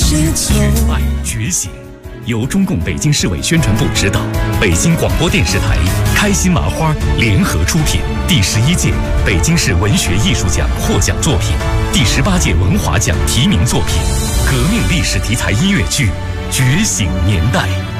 血脉觉醒，由中共北京市委宣传部指导，北京广播电视台、开心麻花联合出品。第11届北京市文学艺术奖获奖作品，第18届文华奖提名作品，革命历史题材音乐剧《觉醒年代》。